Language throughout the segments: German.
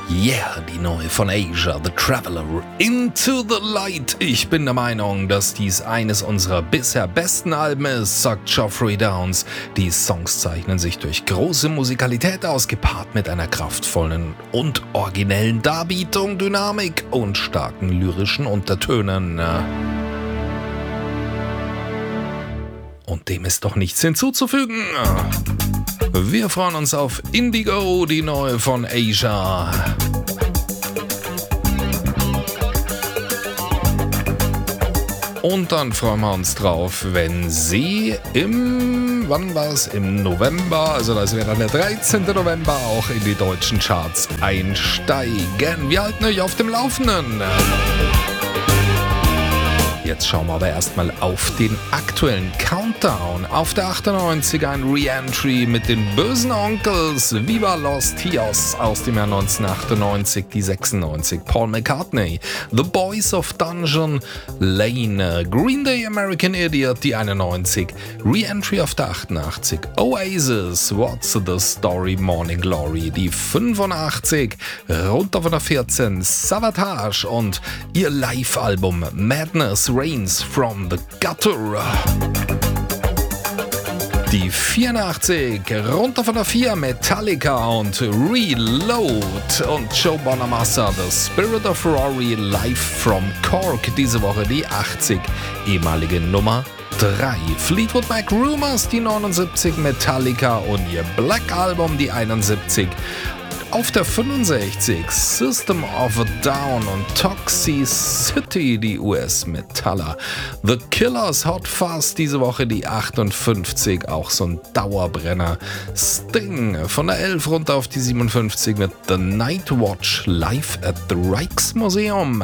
Yeah, die neue von Asia, The Traveler, Into the Light. Ich bin der Meinung, dass dies eines unserer bisher besten Alben ist, sagt Geoffrey Downes. Die Songs zeichnen sich durch große Musikalität aus, gepaart mit einer kraftvollen und originellen Darbietung, Dynamik und starken lyrischen Untertönen. Und dem ist doch nichts hinzuzufügen. Wir freuen uns auf Indigo, die neue von Asia. Und dann freuen wir uns drauf, wenn sie im November, also das wäre dann der 13. November, auch in die deutschen Charts einsteigen. Wir halten euch auf dem Laufenden. Jetzt schauen wir aber erstmal auf den aktuellen Countdown. Auf der 98 ein Re-Entry mit den bösen Onkels, Viva Los Tios aus dem Jahr 1998, die 96, Paul McCartney, The Boys of Dungeon Lane, Green Day American Idiot, die 91, Re-Entry auf der 88, Oasis, What's the Story, Morning Glory, die 85, runter von der 14, Savatage und ihr Live-Album Madness Rains from the Gutter. Die 84, runter von der 4, Metallica und Reload und Joe Bonamassa, The Spirit of Rory, live from Cork, diese Woche die 80, ehemalige Nummer 3. Fleetwood Mac Rumours, die 79, Metallica und ihr Black Album, die 71. Auf der 65 System of a Down und Toxicity, die US-Metaller. The Killers, Hot Fuzz, diese Woche die 58, auch so ein Dauerbrenner. Sting von der 11 runter auf die 57 mit The Night Watch live at the Rijksmuseum.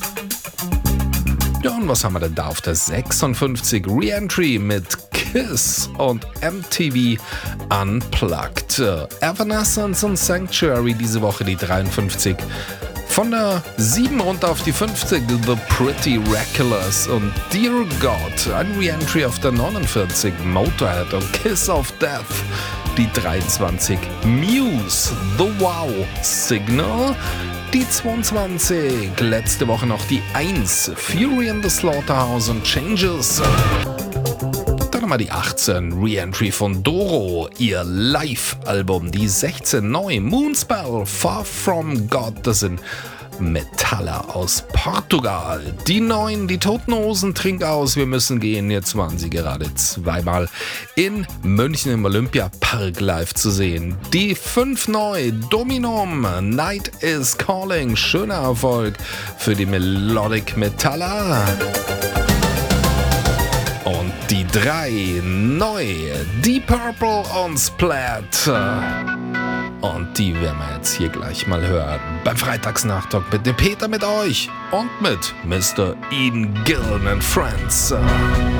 Ja, und was haben wir denn da auf der 56? Re-Entry mit Kiss und MTV Unplugged. Evanescence und Sanctuary, diese Woche die 53. Von der 7 runter auf die 50, The Pretty Reckless und Dear God, ein Re-Entry auf der 49, Motorhead und Kiss of Death, die 23, Muse, The Wow Signal, die 22, letzte Woche noch die 1, Fury in the Slaughterhouse und Changes. Dann haben wir die 18, Re-Entry von Doro, ihr Live-Album, die 16, neu, Moonspell, Far From God, das sind Metaller aus Portugal. Die 9, die Toten Hosen, Trink aus, wir müssen gehen. Jetzt waren sie gerade zweimal in München im Olympiapark live zu sehen. Die 5 neu, Dominum, Night is Calling, schöner Erfolg für die Melodic Metaller. Und die 3 neu, Deep Purple und Splat. Und die werden wir jetzt hier gleich mal hören. Beim Freitagsnachtalk mit dem Peter mit euch und mit Mr. Ian Gillan and Friends.